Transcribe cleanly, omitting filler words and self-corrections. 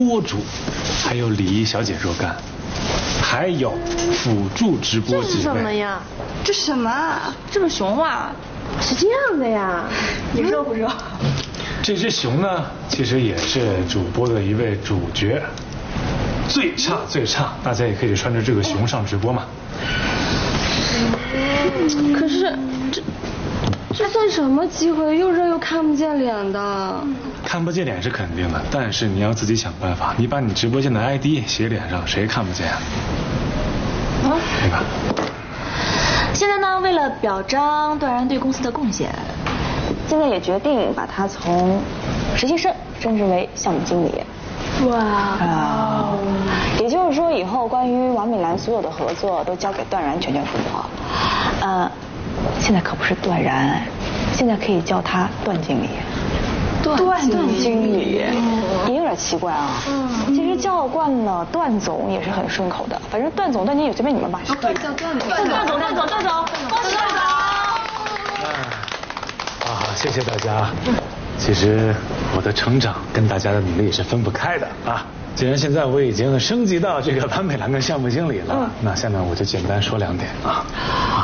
播主，还有礼仪小姐若干，还有辅助直播这是什么呀？ 这什么啊？ 这个熊啊， 是这样的呀？ 你热不热？ 这只熊呢，其实也是主播的一位主角，最差，大家也可以穿着这个熊上直播嘛。 可是这算什么机会？又热又看不见脸的。 看不见脸是肯定的，但是你要自己想办法。你把你直播间的 ID 写脸上，谁看不见啊？对吧？ 现在呢，为了表彰段然对公司的贡献，现在也决定把他从实习生升职为项目经理。哇！也就是说，以后关于王美兰所有的合作都交给段然全权负责。现在可不是段然，现在可以叫他段经理。段经理也有点奇怪啊。其实叫惯了段总也是很顺口的，反正段总、段经理随便你们吧。叫段总，恭喜段总！ 谢谢大家。其实我的成长跟大家的努力也是分不开的啊。既然现在我已经升级到这个潘美兰的项目经理了，那下面我就简单说2点啊。